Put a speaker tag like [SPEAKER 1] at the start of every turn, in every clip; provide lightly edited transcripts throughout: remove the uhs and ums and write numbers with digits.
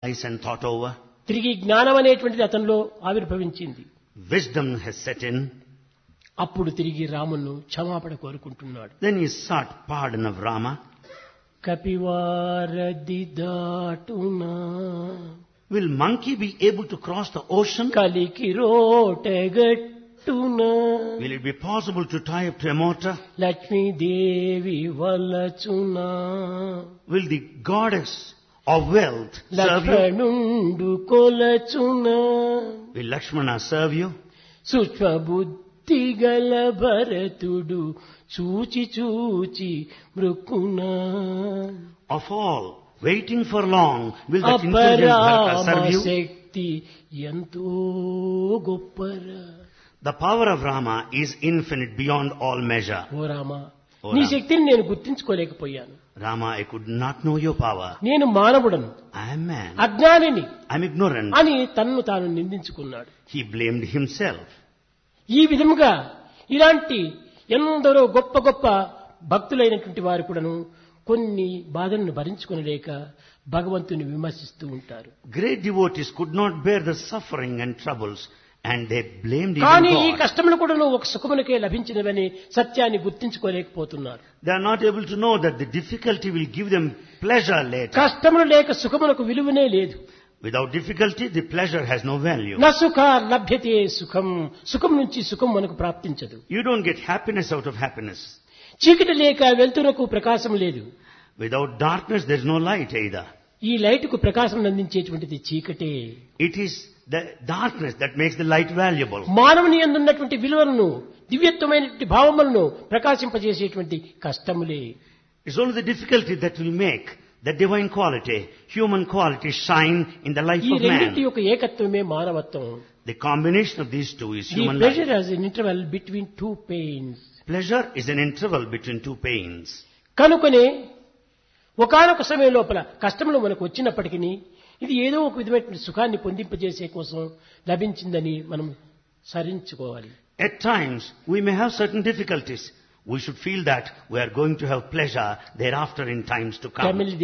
[SPEAKER 1] Eyes and thought over.
[SPEAKER 2] తిరిగి జ్ఞానం అనేటువంటిది అతనిలో ఆవిర్భవించింది.
[SPEAKER 1] Wisdom has set in.
[SPEAKER 2] అప్పుడు తిరిగి రామును క్షమాపణ కోరుకుంటున్నాడు.
[SPEAKER 1] Then he sought pardon of Rama.
[SPEAKER 2] కపివారది దాటునా
[SPEAKER 1] Will monkey be able to cross the ocean?
[SPEAKER 2] కలికి రోటగట్టునా
[SPEAKER 1] Will it be possible to tie up to a mortar?
[SPEAKER 2] Lakshmidevi వలచునా
[SPEAKER 1] Will the goddess of wealth serve you?
[SPEAKER 2] లక్ష్మణుండు కొలచునా
[SPEAKER 1] Will Lakshmana serve you?
[SPEAKER 2] సూక్ష్మ బుద్ధి గల భరతుడు చూచి చూచి మృక్కునా
[SPEAKER 1] Of all, waiting for long, will that intelligent Bharata serve you?
[SPEAKER 2] శక్తి ఎంతో గొప్పరా.
[SPEAKER 1] The power of Rama is infinite beyond all measure.
[SPEAKER 2] ఓ రామా,
[SPEAKER 1] ఓ
[SPEAKER 2] నీ
[SPEAKER 1] రామ.
[SPEAKER 2] శక్తిని నేను గుర్తించుకోలేకపోయాను.
[SPEAKER 1] Rama, I could not know your power.
[SPEAKER 2] నేను మానవుడను,
[SPEAKER 1] I am man.
[SPEAKER 2] అజ్ఞానిని
[SPEAKER 1] I am ignorant.
[SPEAKER 2] అని తన్ను తాను నిందించుకున్నాడు.
[SPEAKER 1] He blamed himself.
[SPEAKER 2] ఈ విధముగా ఇలాంటి ఎందరో గొప్ప గొప్ప భక్తులైనటువంటి వారు కూడాను కొన్ని బాధలను భరించుకొనలేక భగవంతుని విమర్శిస్తూ ఉంటారు.
[SPEAKER 1] Great devotees could not bear the suffering and troubles, and they blamed even
[SPEAKER 2] కానీ ఈ
[SPEAKER 1] God.
[SPEAKER 2] కష్టములు కూడాను ఒక సుఖమునకే లభించినవని సత్యాన్ని గుర్తించుకోలేకపోతున్నారు.
[SPEAKER 1] They are not able to know that the difficulty will give them pleasure later.
[SPEAKER 2] కష్టములు లేక సుఖమునకు విలువనే లేదు.
[SPEAKER 1] Without difficulty, the pleasure has no value.
[SPEAKER 2] న సుఖ లభ్యతే సుఖం, సుఖం నుంచి సుఖం మనకు ప్రాప్తించదు.
[SPEAKER 1] You don't get happiness out of happiness.
[SPEAKER 2] చీకటి లేక వెలుతురకు ప్రకాశం లేదు.
[SPEAKER 1] Without darkness, there is no light either.
[SPEAKER 2] ఈ లైటుకు ప్రకాశం అందించేటువంటిది చీకటే.
[SPEAKER 1] It is the darkness that makes the light valuable.
[SPEAKER 2] మానవుని యందున్నటువంటి విలువలను, దివ్యత్వమైనటువంటి భావములను ప్రకాశింపజేసేటువంటి కష్టములే.
[SPEAKER 1] It's only the difficulty that will make the divine quality, human quality shine in the life
[SPEAKER 2] ఈ
[SPEAKER 1] of
[SPEAKER 2] రెండింటి
[SPEAKER 1] man.
[SPEAKER 2] యొక్క ఏకత్వమే మానవత్వం.
[SPEAKER 1] The combination of these two is
[SPEAKER 2] The
[SPEAKER 1] human
[SPEAKER 2] pleasure
[SPEAKER 1] life.
[SPEAKER 2] has an interval between two pains.
[SPEAKER 1] Pleasure is an interval between two pains.
[SPEAKER 2] కనుకనే ఒకానొక సమయం లోపల కష్టములు మనకు వచ్చినప్పటికీ ఇది ఏదో ఒక విధమైనటువంటి సుఖాన్ని పొందింపజేసే కోసం లభించిందని మనం సరించుకోవాలి.
[SPEAKER 1] At times, we may have certain difficulties. We should feel that we are going to have pleasure thereafter in times to come.
[SPEAKER 2] తమిళ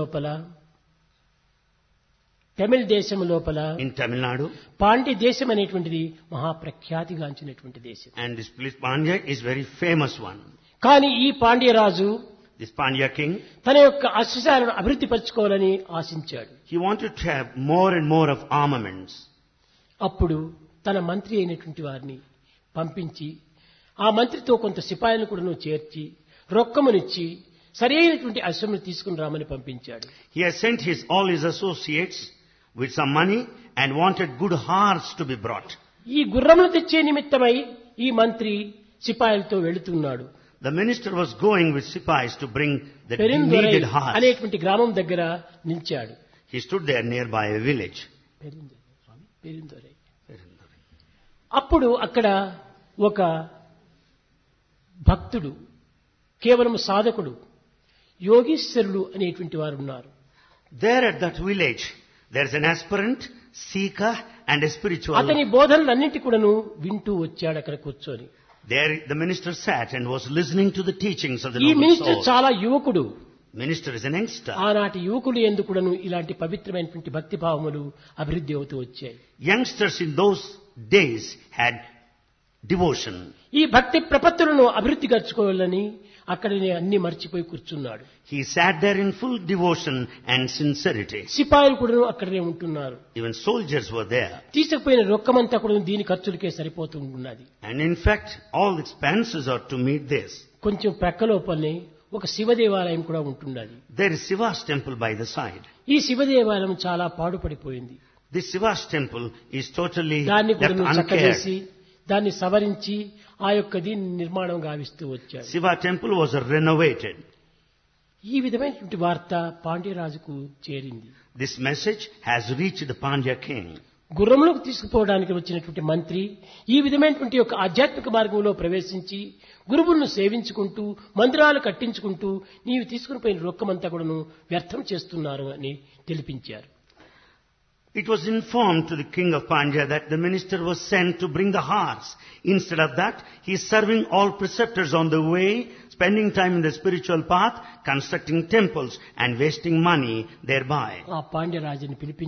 [SPEAKER 2] దేశము లోపల
[SPEAKER 1] In Tamil Nadu,
[SPEAKER 2] పాండ్య దేశం అనేటువంటిది మహాప్రఖ్యాతిగాంచినటువంటి దేశం.
[SPEAKER 1] and this place Pandya is very famous one.
[SPEAKER 2] కానీ ఈ పాండ్యరాజు
[SPEAKER 1] This Pandya king,
[SPEAKER 2] తన యొక్క అశ్వశాలను అభివృద్ధి పరచుకోవాలని ఆశించాడు.
[SPEAKER 1] he wanted to have more and more of armaments.
[SPEAKER 2] అప్పుడు తన మంత్రి అయినటువంటి వారిని పంపించి ఆ మంత్రితో కొంత సిపాయిలను కూడా చేర్చి రొక్కమునిచ్చి సరైనటువంటి అశ్వమును తీసుకుని రామని పంపించాడు.
[SPEAKER 1] He has sent all his associates with some money and wanted good horse to be brought.
[SPEAKER 2] ఈ గుర్రములు తెచ్చే నిమిత్తమై ఈ మంత్రి సిపాయిలతో వెళుతున్నాడు.
[SPEAKER 1] The minister was going with sipais to bring the
[SPEAKER 2] పెరిందొరై
[SPEAKER 1] needed horse.
[SPEAKER 2] అనేటువంటి గ్రామం దగ్గర నిలిచాడు.
[SPEAKER 1] He stood there nearby a village.
[SPEAKER 2] పెరిందొరై. అప్పుడు అక్కడ ఒక భక్తుడు, కేవలం సాధకుడు, యోగీశ్వరుడు అనేటువంటి వారు ఉన్నారు.
[SPEAKER 1] There at that village, there is an aspirant, seeker and a spiritual.
[SPEAKER 2] అతని బోధనలన్నింటి కూడాను వింటూ వచ్చాడు అక్కడ కూర్చొని.
[SPEAKER 1] There the minister sat and was listening to the teachings of the
[SPEAKER 2] ఈ
[SPEAKER 1] noble
[SPEAKER 2] మినిస్టర్
[SPEAKER 1] soul.
[SPEAKER 2] చాలా యువకుడు.
[SPEAKER 1] Minister is an youngster.
[SPEAKER 2] ఆనాటి యువకులు ఎందుకు కూడాను ఇలాంటి పవిత్రమైనటువంటి భక్తి భావములు అభివృద్ధి అవుతూ వచ్చాయి.
[SPEAKER 1] Youngsters in those days had devotion.
[SPEAKER 2] ఈ భక్తి ప్రపత్తులను అభివృద్ధి గర్చుకోవాలని అక్కడనే అన్ని మర్చిపోయి కూర్చున్నాడు.
[SPEAKER 1] He sat there in full devotion and sincerity.
[SPEAKER 2] సిపాయిలు కూడా అక్కడనే ఉంటున్నారు.
[SPEAKER 1] Even soldiers were there.
[SPEAKER 2] తీసుకుపోయిన రొక్కమంతా కూడా దీని ఖర్చులకే సరిపోతున్నది.
[SPEAKER 1] And in fact, all expenses are to meet this.
[SPEAKER 2] కొంచెం ప్రక్క లోపలనే ఒక శివ దేవాలయం కూడా ఉంటున్నది.
[SPEAKER 1] There is Shiva's temple by the side.
[SPEAKER 2] ఈ శివ దేవాలయం చాలా పాడుపడిపోయింది.
[SPEAKER 1] This Shiva's temple is totally
[SPEAKER 2] దాన్ని కూడా
[SPEAKER 1] left
[SPEAKER 2] చక్కచేసి
[SPEAKER 1] uncared.
[SPEAKER 2] దాన్ని సవరించి ఆ యొక్క దీన్ని నిర్మాణం గావిస్తూ వచ్చాడు.
[SPEAKER 1] Shiva temple was renovated.
[SPEAKER 2] ఈ విధమైనటువంటి వార్త పాండ్యరాజుకు చేరింది.
[SPEAKER 1] This message has reached the Pandya king.
[SPEAKER 2] గుర్రములకు తీసుకుపోవడానికి వచ్చినటువంటి మంత్రి ఈ విధమైనటువంటి యొక్క ఆధ్యాత్మిక మార్గంలో ప్రవేశించి గురువులను సేవించుకుంటూ మందిరాలు కట్టించుకుంటూ నీవు తీసుకుని పోయిన రొక్కమంతా కూడాను వ్యర్థం చేస్తున్నారు అని తెలిపించారు.
[SPEAKER 1] It was informed to the king of Pandya that the minister was sent to bring the horse. Instead of that, he is serving all preceptors on the way, spending time in the spiritual path, constructing temples and wasting money thereby.
[SPEAKER 2] ఆ పాండ్యరాజుని పిలిపించి